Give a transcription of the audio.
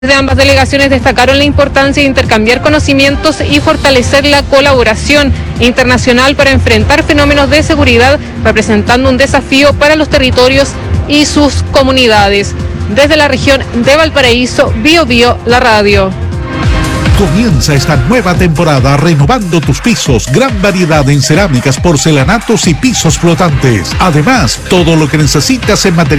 De ambas delegaciones destacaron la importancia de intercambiar conocimientos y fortalecer la colaboración internacional para enfrentar fenómenos de seguridad, representando un desafío para los territorios y sus comunidades. Desde la región de Valparaíso, Biobío, la radio. Comienza esta nueva temporada renovando tus pisos. Gran variedad en cerámicas, porcelanatos y pisos flotantes. Además, todo lo que necesitas en material